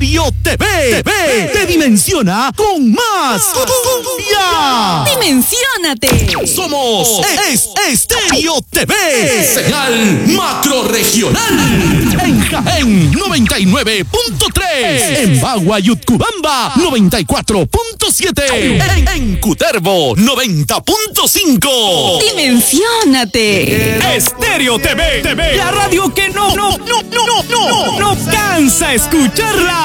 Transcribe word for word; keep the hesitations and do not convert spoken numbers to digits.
Estéreo T V. T V te dimensiona con más cumbia. ¡Dimensiónate! Somos es Estéreo T V. Señal macro regional. En Jaén noventa y nueve punto tres. En Bagua y Utcubamba noventa y cuatro punto siete. En, en Cutervo noventa punto cinco. ¡Dimensiónate! Estéreo T V, T V, la radio que no, no, no, no, no, no, no cansa escucharla.